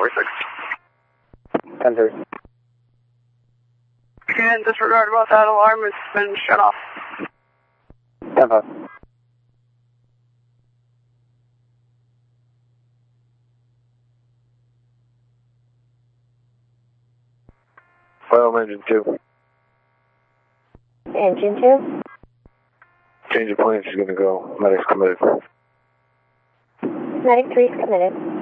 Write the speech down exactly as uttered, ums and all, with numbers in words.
four six. ten three. Can't disregard about that alarm has been shut off. ten five. File engine two. Engine two. Change of plans is going to go. Medic's committed. Medic three is committed.